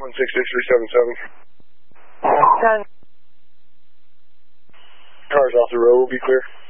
166377. 10. Cars off the road will be clear.